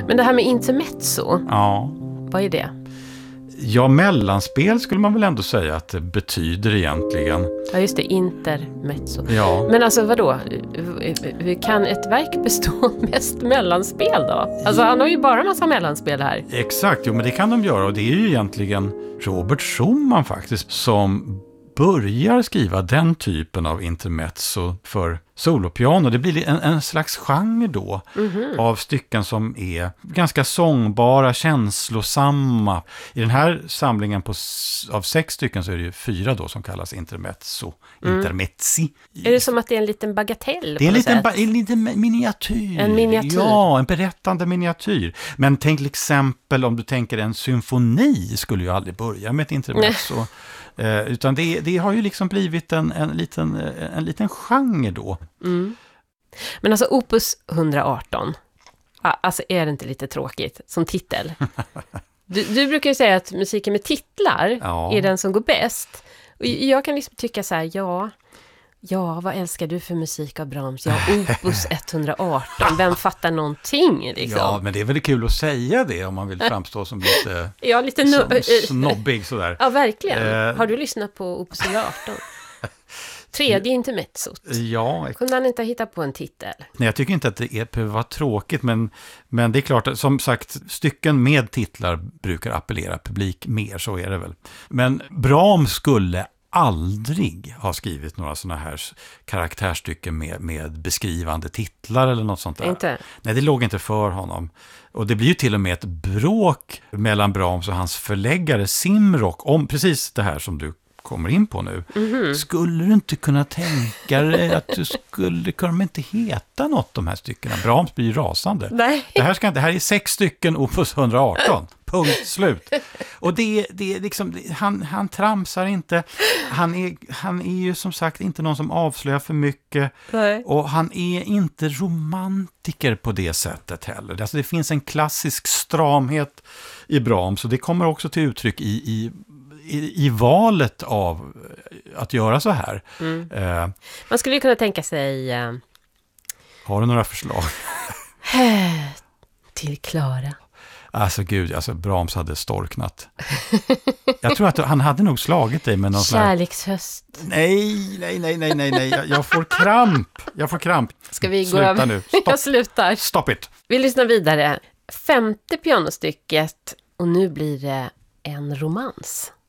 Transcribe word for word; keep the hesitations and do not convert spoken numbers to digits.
Men det här med intermezzo, Ja. vad är det? Ja, mellanspel skulle man väl ändå säga att det betyder egentligen. Ja, just det, intermezzo. Ja. Men alltså vadå? Hur kan ett verk bestå mest mellanspel då? Alltså han har ju bara en massa mellanspel här. Exakt, jo men det kan de göra och det är ju egentligen Robert Schumann faktiskt som börjar skriva den typen av intermezzo för solopiano. Det blir en, en slags genre då mm-hmm. av stycken som är ganska sångbara, känslosamma. I den här samlingen på, av sex stycken så är det ju fyra då som kallas intermezzo. Mm. Intermezzi. Är det som att det är en liten bagatell? Det är en liten, ba- en liten miniatyr. En miniatyr? Ja, en berättande miniatyr. Men tänk till exempel om du tänker en symfoni skulle ju aldrig börja med ett intermezzo. Eh, utan det, det har ju liksom blivit en, en, liten, en liten genre då. Mm. Men alltså Opus hundraarton, alltså är det inte lite tråkigt som titel? Du, du brukar ju säga att musiken med titlar ja. är den som går bäst. Och jag kan liksom tycka så här, ja... Ja, vad älskar du för musik av Brahms? Ja, Opus etthundraarton. Vem fattar någonting liksom? Ja, men det är väl kul att säga det om man vill framstå som lite, ja, lite no- som, snobbig sådär. Ja, verkligen. Eh. Har du lyssnat på Opus hundraarton? Tredje intermezzot. Ja. Kunde han inte hitta på en titel? Nej, jag tycker inte att det är, behöver vara tråkigt, men, men det är klart att som sagt, stycken med titlar brukar appellera publik mer, så är det väl. Men Brahms skulle aldrig ha skrivit några såna här karaktärstycken med, med beskrivande titlar eller något sånt där. Inte? Nej, det låg inte för honom. Och det blir ju till och med ett bråk mellan Brahms och hans förläggare Simrock om precis det här som du kommer in på nu. Mm-hmm. Skulle du inte kunna tänka dig att du skulle kunna inte heta något de här styckena? Brahms blir ju rasande. Nej. Det här, ska, det här är sex stycken Opus hundraarton. Punkt slut. Och det, det är liksom, han, han tramsar inte. Han är, han är ju som sagt inte någon som avslöjar för mycket. Nej. Och han är inte romantiker på det sättet heller. Alltså det finns en klassisk stramhet i Brahms. Och det kommer också till uttryck i, i I, i valet av att göra så här. Mm. Eh, Man skulle ju kunna tänka sig... Uh... Har du några förslag? Till Klara. Alltså gud, alltså Brahms hade storknat. Jag tror att han hade nog slagit dig med någon Kärlekshöst. Sån här... Nej, nej, nej, nej, nej, nej. Jag, jag får kramp. Jag får kramp. Ska vi Sluta gå över? nu. Stopp. Jag slutar. Stop it. Vi lyssnar vidare. Femte pianostycket och nu blir det en romans.